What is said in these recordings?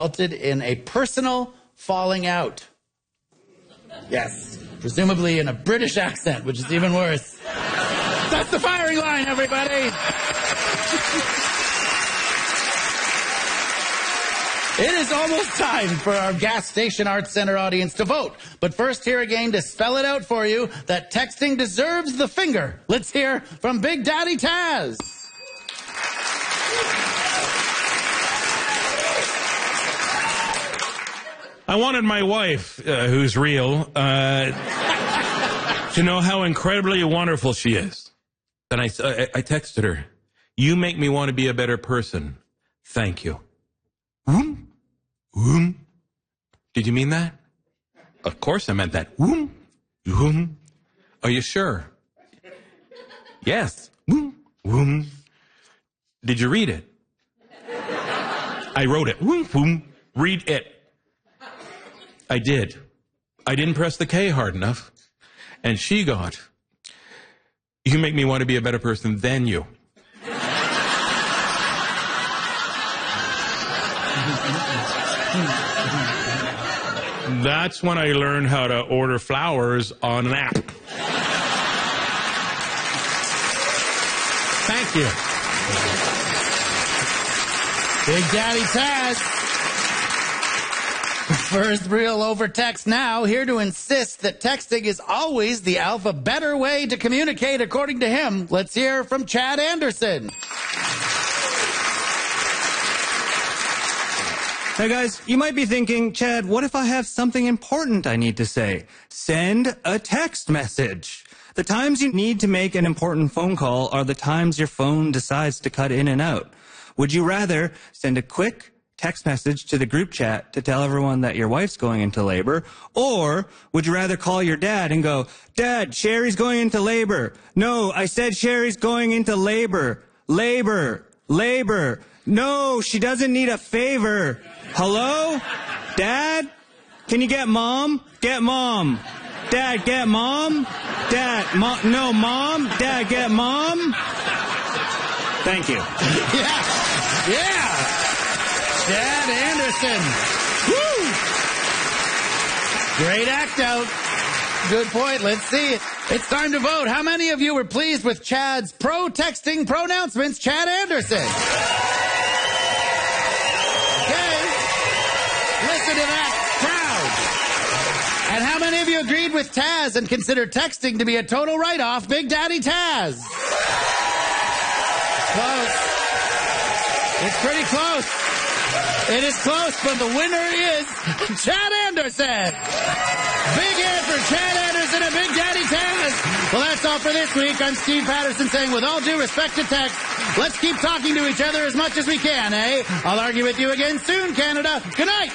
resulted in a personal falling out. Yes, presumably in a British accent, which is even worse. That's the firing line, everybody! It is almost time for our Gas Station Arts Center audience to vote. But first, here again to spell it out for you that texting deserves the finger. Let's hear from Big Daddy Taz. I wanted my wife, who's real, to know how incredibly wonderful she is. Then I texted her, "You make me want to be a better person. Thank you." Did you mean that? Of course I meant that. Are you sure? Yes. Did you read it? I wrote it. Read it. I did. I didn't press the K hard enough. And she got, "You make me want to be a better person than you." That's when I learned how to order flowers on an app. Thank you. Big Daddy Taz. First real over text now, here to insist that texting is always the alpha better way to communicate, according to him. Let's hear from Chad Anderson. Hey guys, you might be thinking, Chad, what if I have something important I need to say? Send a text message. The times you need to make an important phone call are the times your phone decides to cut in and out. Would you rather send a quick text message to the group chat to tell everyone that your wife's going into labor? Or would you rather call your dad and go, "Dad, Sherry's going into labor." "No, I said Sherry's going into labor." Labor. "No, she doesn't need a favor." "Hello? Dad? Can you get Mom? Get Mom. Dad, get Mom. Dad, no, Mom. Dad, get Mom." Thank you. Yeah. Chad Anderson. Woo! Great act out. Good point. Let's see it. It's time to vote. How many of you were pleased with Chad's pro-texting pronouncements? Chad Anderson. Listen to that crowd. And how many of you agreed with Taz and considered texting to be a total write-off? Big Daddy Taz. Close. It's pretty close. It is close, but the winner is Chad Anderson. Big hand for Chad Anderson and Big Daddy Taz. Well, that's all for this week. I'm Steve Patterson saying, with all due respect to text, let's keep talking to each other as much as we can, eh? I'll argue with you again soon, Canada. Good night.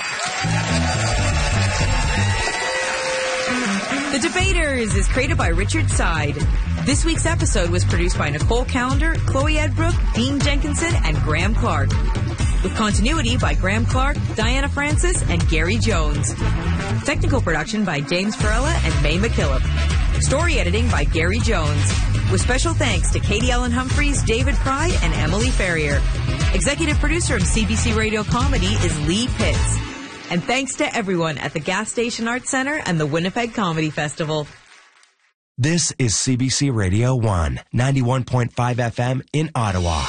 The Debaters is created by Richard Side. This week's episode was produced by Nicole Callender, Chloe Edbrook, Dean Jenkinson, and Graham Clark. With continuity by Graham Clark, Diana Francis, and Gary Jones. Technical production by James Farella and May McKillop. Story editing by Gary Jones. With special thanks to Katie Ellen Humphreys, David Pride, and Emily Ferrier. Executive producer of CBC Radio Comedy is Lee Pitts. And thanks to everyone at the Gas Station Arts Center and the Winnipeg Comedy Festival. This is CBC Radio 1, 91.5 FM in Ottawa.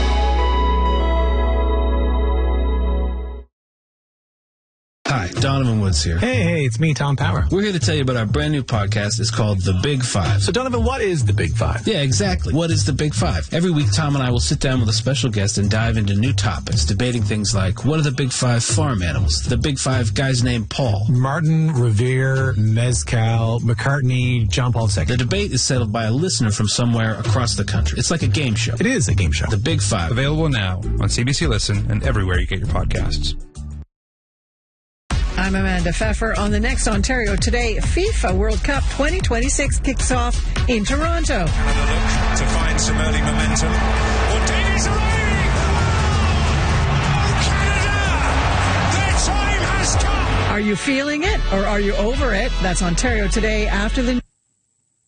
Hi, Donovan Woods here. Hey, it's me, Tom Power. We're here to tell you about our brand new podcast. It's called The Big Five. So, Donovan, what is The Big Five? Yeah, exactly. What is The Big Five? Every week, Tom and I will sit down with a special guest and dive into new topics, debating things like, what are the Big Five farm animals? The Big Five guys named Paul. Martin, Revere, Mezcal, McCartney, John Paul II. The debate is settled by a listener from somewhere across the country. It's like a game show. It is a game show. The Big Five. Available now on CBC Listen and everywhere you get your podcasts. I'm Amanda Pfeffer. On the next Ontario Today, FIFA World Cup 2026 kicks off in Toronto. Another look to find some early momentum. Oh, Davies arriving! Oh, Canada! Their time has come! Are you feeling it or are you over it? That's Ontario Today after the...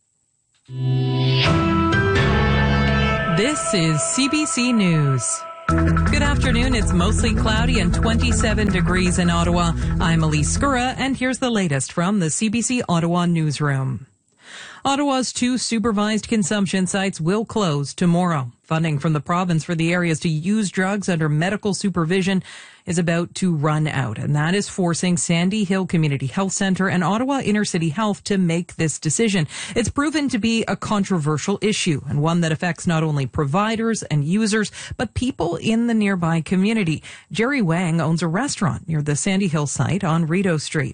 This is CBC News. Good afternoon. It's mostly cloudy and 27 degrees in Ottawa. I'm Elise Skura, and here's the latest from the CBC Ottawa newsroom. Ottawa's 2 supervised consumption sites will close tomorrow. Funding from the province for the areas to use drugs under medical supervision is about to run out, and that is forcing Sandy Hill Community Health Centre and Ottawa Inner City Health to make this decision. It's proven to be a controversial issue and one that affects not only providers and users, but people in the nearby community. Jerry Wang owns a restaurant near the Sandy Hill site on Rideau Street.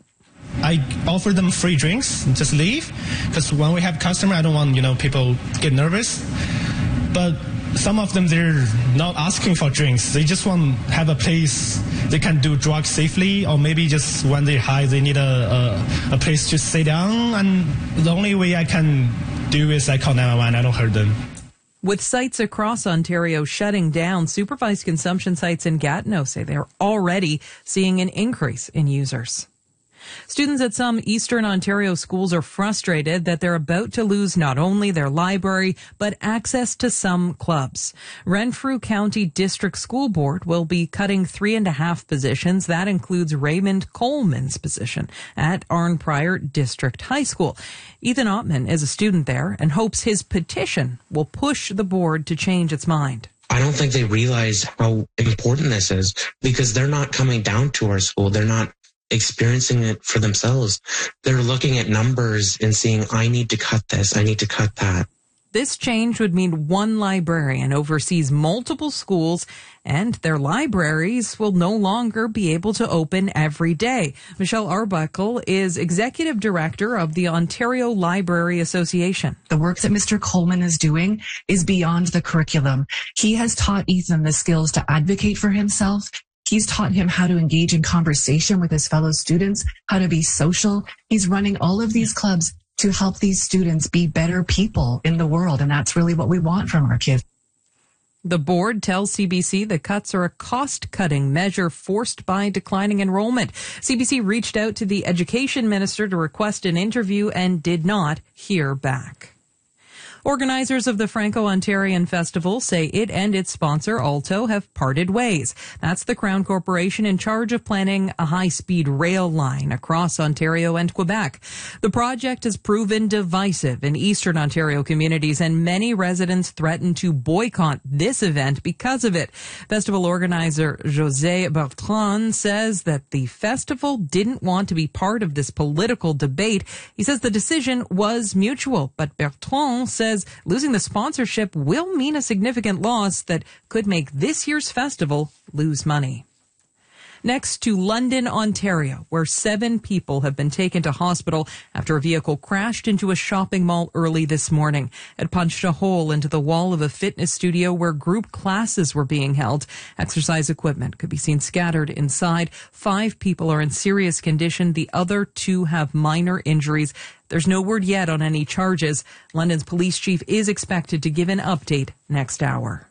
I offer them free drinks, just leave, because when we have customer, I don't want, people get nervous. But some of them, they're not asking for drinks. They just want to have a place they can do drugs safely, or maybe just when they're high, they need a place to stay down. And the only way I can do is I call 911. I don't hurt them. With sites across Ontario shutting down, supervised consumption sites in Gatineau say they're already seeing an increase in users. Students at some Eastern Ontario schools are frustrated that they're about to lose not only their library, but access to some clubs. Renfrew County District School Board will be cutting 3.5 positions. That includes Raymond Coleman's position at Arnprior District High School. Ethan Ottman is a student there and hopes his petition will push the board to change its mind. I don't think they realize how important this is, because they're not coming down to our school. They're not experiencing it for themselves. They're looking at numbers and seeing, I need to cut this, I need to cut that. This change would mean one librarian oversees multiple schools, and their libraries will no longer be able to open every day. Michelle Arbuckle is executive director of the Ontario Library Association. The work that Mr. Coleman is doing is beyond the curriculum. He has taught Ethan the skills to advocate for himself. He's taught him how to engage in conversation with his fellow students, how to be social. He's running all of these clubs to help these students be better people in the world, and that's really what we want from our kids. The board tells CBC the cuts are a cost-cutting measure forced by declining enrollment. CBC reached out to the education minister to request an interview and did not hear back. Organizers of the Franco-Ontarian Festival say it and its sponsor, Alto, have parted ways. That's the Crown Corporation in charge of planning a high-speed rail line across Ontario and Quebec. The project has proven divisive in Eastern Ontario communities, and many residents threaten to boycott this event because of it. Festival organizer José Bertrand says that the festival didn't want to be part of this political debate. He says the decision was mutual, but Bertrand says losing the sponsorship will mean a significant loss that could make this year's festival lose money. Next to London, Ontario, where 7 people have been taken to hospital after a vehicle crashed into a shopping mall early this morning. It punched a hole into the wall of a fitness studio where group classes were being held. Exercise equipment could be seen scattered inside. 5 people are in serious condition. The other 2 have minor injuries. There's no word yet on any charges. London's police chief is expected to give an update next hour.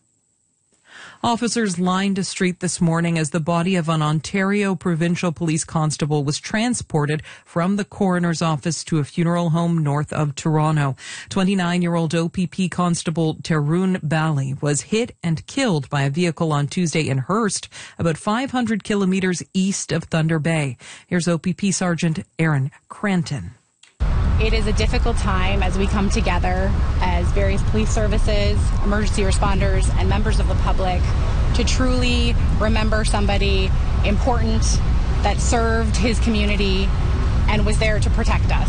Officers lined a street this morning as the body of an Ontario provincial police constable was transported from the coroner's office to a funeral home north of Toronto. 29-year-old OPP constable Tarun Bali was hit and killed by a vehicle on Tuesday in Hearst, about 500 kilometers east of Thunder Bay. Here's OPP Sergeant Aaron Cranton. It is a difficult time as we come together as various police services, emergency responders, and members of the public to truly remember somebody important that served his community and was there to protect us.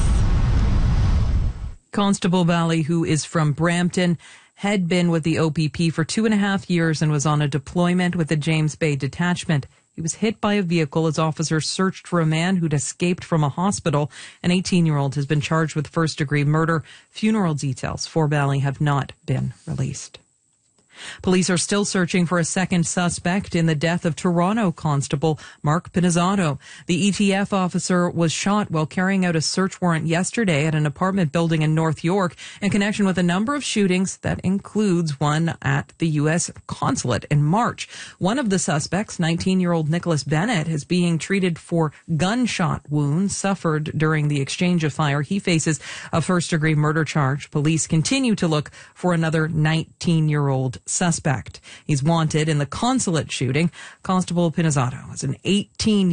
Constable Valley, who is from Brampton, had been with the OPP for 2.5 years and was on a deployment with the James Bay Detachment. He was hit by a vehicle as officers searched for a man who'd escaped from a hospital. An 18-year-old has been charged with first-degree murder. Funeral details for Bally have not been released. Police are still searching for a second suspect in the death of Toronto constable Mark Pinizzato. The ETF officer was shot while carrying out a search warrant yesterday at an apartment building in North York in connection with a number of shootings that includes one at the U.S. consulate in March. One of the suspects, 19-year-old Nicholas Bennett, is being treated for gunshot wounds suffered during the exchange of fire. He faces a first-degree murder charge. Police continue to look for another 19-year-old suspect. He's wanted in the consulate shooting. Constable Pinizzato is an 18